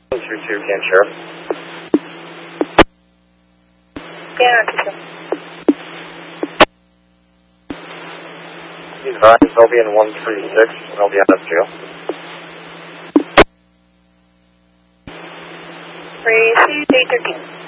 122 Can Sheriff. Yeah, He's advised I'll be in 136 and I'll be out of jail. 3, 8, 13.